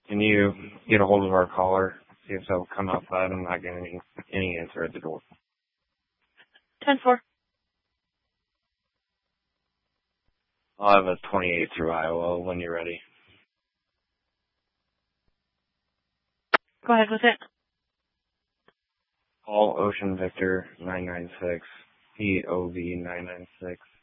Can you get a hold of our caller? See if they'll come outside. I'm not getting any answer at the door. 10-4. I'll have a 28 through Iowa when you're ready. Go ahead with it. Call Ocean Victor 996, POV 996.